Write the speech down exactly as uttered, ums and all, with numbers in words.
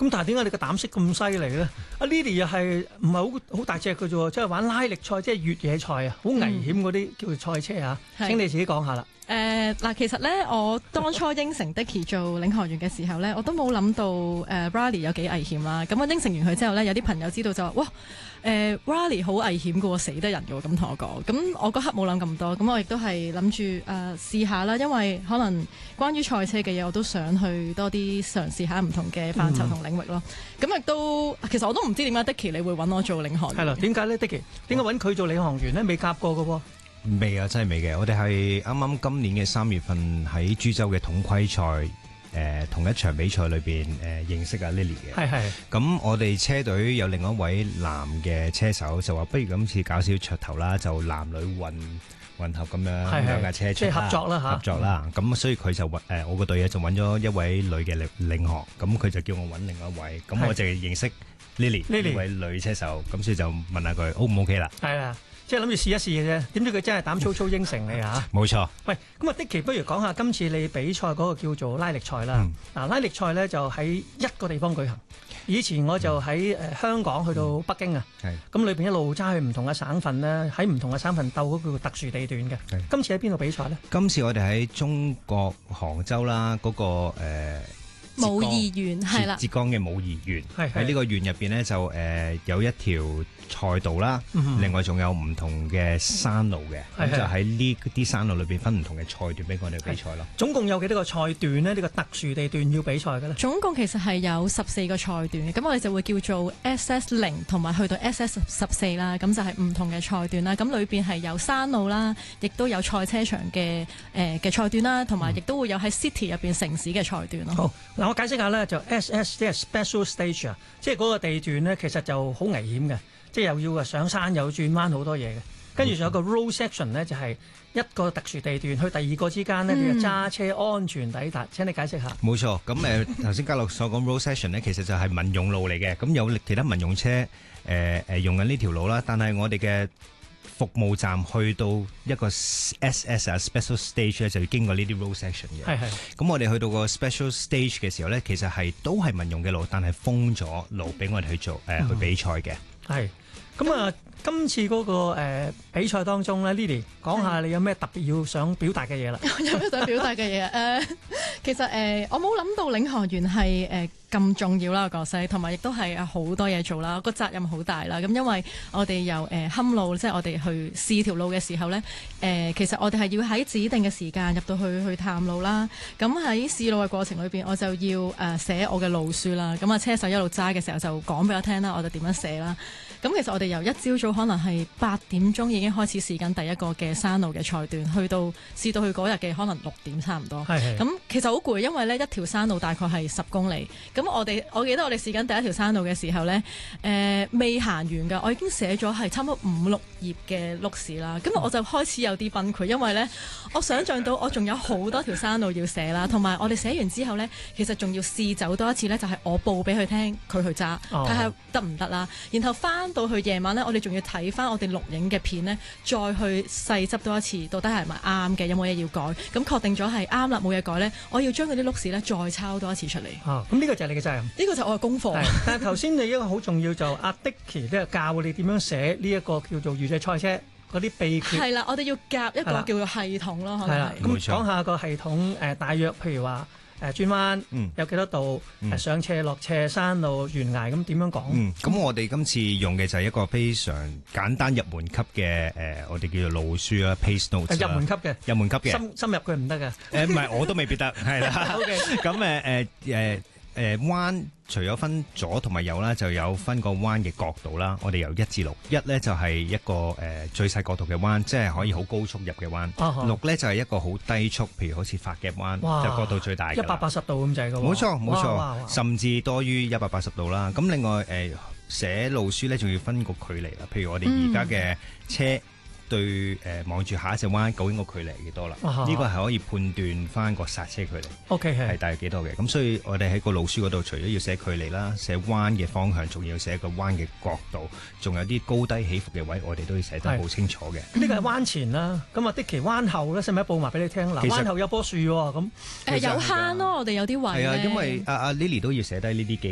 咁但係點解你個膽識咁犀利咧？阿 Lily 又係唔係好好大隻嘅啫？即係玩拉力賽，即係越野賽啊，好危險嗰啲叫做賽車啊！ 嗯、 請你自己講下啦。 誒嗱、呃，其實咧，我當初應承 Dicky 做領航員嘅時候咧，我都冇諗到誒、呃、Riley 有幾危險啦。咁我應承完佢之後咧，有啲朋友知道就話：哇，誒、呃、Riley 好危險嘅喎，死得人嘅喎。咁同我講，咁我嗰刻冇諗咁多，咁我亦都係諗住誒試下啦。因為可能關於賽車嘅嘢，我都想去多啲嘗試下唔同嘅範疇同領域咯。咁亦、嗯、都其實我都唔知點解 Dicky 你會揾我做領航員。係啦， 點解咧 Dicky？點解揾佢做領航員咧？未夾過嘅喎。 未啊，真係未嘅。我哋係啱啱今年嘅三月份喺株洲嘅統規賽，誒、呃、同一場比賽裏邊誒、呃、認識阿 Lily 嘅。係係。咁我哋車隊有另外一位男嘅車手就話，不如今次搞少噱頭啦，就男女混混合咁樣兩架車出， 即係合作啦嚇。合作啦。咁、嗯、所以佢就揾誒、呃、我個隊友就揾咗一位女嘅領領航，咁佢就叫我揾另外一位，咁我就認識 Lily 呢位女車手，咁所以就問下佢 O 唔 OK 啦。係啦。 即係諗住試一試嘅啫，點知佢真係膽粗粗應承你嚇？ 冇錯。 喂，咁啊，Dicky，不如講下今次你比賽嗰個叫做拉力賽啦。嗱、嗯，拉力賽咧就喺一個地方舉行。以前我就喺誒、呃、香港去到北京啊，咁裏邊一路揸去唔同嘅省份咧，喺唔同嘅省份鬥嗰個特殊地段嘅。今次喺邊度比賽咧？ 今次我哋喺中國杭州啦，嗰、那個誒。呃武義園係啦， 浙江嘅武義園喺呢個園入邊呢，就誒、呃、有一條賽道啦，嗯、另外仲有唔同嘅山路嘅，咁、嗯、就喺呢啲山路裏邊分唔同嘅賽段俾我哋比賽咯。 總共有幾多個賽段呢？呢、呢個特殊地段要比賽嘅咧？ 總共其實係有十四個賽段嘅，咁我哋就會叫做 S S 零 同埋去到 S S 十四啦，咁就係唔同嘅賽段啦。咁裏邊係有山路啦，亦都有賽車場嘅誒嘅賽段啦，同埋亦都會有喺 City 入邊城市嘅賽段咯。 好。嗱，我解釋下咧，就 S S 即係 Special Stage 啊，即係嗰個地段咧，其實就好危險嘅，即係又要啊上山又轉彎好多嘢嘅，跟住仲有個 road section 咧，就係一個特殊地段去第二個之間呢，嗯、你就揸車安全抵達。請你解釋下。 冇錯，咁誒頭先嘉樂所講 road section 咧，其實就係民用路嚟嘅，咁有其他民用車誒誒、呃、用緊呢條路啦，但係我哋嘅服務站去到一個 S S 啊 Special Stage 咧，就要經過呢啲 road section 嘅。係係。咁我哋去到個 Special Stage 嘅時候咧，其實係都係民用嘅路，但係封咗路俾我哋去做誒、呃、去比賽嘅。係。 咁啊，今次嗰、那個誒、呃、比賽當中咧 ，Lily 講下你有咩特別要想表達嘅嘢啦？ 有咩想表達嘅嘢啊？誒、呃，其實誒、呃，我冇諗到領航員係誒咁重要啦個角色，同埋亦都係好多嘢做啦，個責任好大啦。咁因為我哋由誒勘路，即係我哋去試條路嘅時候咧，誒、呃，其實我哋係要喺指定嘅時間入到去去探路啦。咁喺試路嘅過程裏邊，我就要誒寫我嘅路書啦。咁啊，車手一路揸嘅時候就講俾我聽啦，我就點樣寫啦。咁其實我哋由一朝早可能係八點鐘已經開始試緊第一個嘅山路嘅賽段，去到試到去嗰日嘅可能六點差唔多。係咁其實好攰，因為呢一條山路大概係十公里。咁我哋我記得我哋試緊第一條山路嘅時候呢，誒、呃、未行完㗎，我已經寫咗係差唔多五六頁嘅碌士啦。咁我就開始有啲崩潰，因為呢，我想像到我仲有好多條山路要寫啦，同埋我哋寫完之後呢，其實仲要試走多一次呢，就係、是、我報俾佢聽，佢去揸睇下得唔得啦。然後翻到去夜晚呢，我哋仲要睇翻我哋錄影嘅片呢，再去細執多一次，到底係咪啱嘅，有冇嘢要改？咁確定咗係啱啦，冇嘢改呢，我要將嗰啲碌士呢再抄多一次出嚟。 啊，咁呢個就係你嘅責任。呢個就係我嘅功課。但係頭先你一個好重要就阿 Dicky 咧教你點樣寫呢一個叫做越野賽車嗰啲秘訣。係啦，我哋要夾一個叫做系統咯，可能係。係啦，咁講下個系統誒，大約譬如話。誒轉彎，嗯、有幾多度？嗯、上斜落斜山路懸崖咁點樣講？ 咁、嗯、我哋今次用嘅就係一個非常簡單入門級嘅誒、呃，我哋叫做路書啦 ，pace notes 入門級嘅， 入門級嘅， 深深入佢唔得嘅。 誒唔係，我都未必得，係啦。OK，咁誒誒誒誒彎。除咗分左同埋右啦，就有分個彎嘅角度啦。我哋由一至六，一咧就係一個誒、呃、最細角度嘅彎，即係可以好高速入嘅彎。啊、六咧就係一個好低速，譬如好似發夾彎，哇就角度最大嘅。一百八十度咁滯嘅喎。冇錯冇錯，甚至多於一百八十度啦。咁另外誒、呃、寫路書咧，仲要分個距離啦。譬如我哋而家嘅車。嗯對誒望住下一隻彎，究竟個距離係幾多啦？呢、啊、個係可以判斷翻個剎車距離。OK 係大約幾多嘅？咁所以我哋喺個路書嗰度，除咗要寫距離啦，寫彎嘅方向，仲要寫個彎嘅角度，仲有啲高低起伏嘅位，我哋都要寫得好清楚嘅。呢個係彎前啦，咁啊Dicky彎後咧，使唔使報埋俾你聽？嗱，彎後有棵樹喎，咁誒有坑咯，我哋有啲位。係啊，因為阿阿 Lily 都要寫低呢啲記